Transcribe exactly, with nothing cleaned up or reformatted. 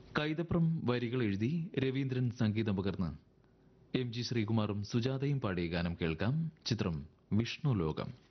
കൈതപ്രം വരികൾ എഴുതി രവീന്ദ്രൻ സംഗീതം പകർന്ന് എം ജി ശ്രീകുമാറും സുജാതയും പാടിയ ഗാനം കേൾക്കാം. ചിത്രം വിഷ്ണു ലോകം.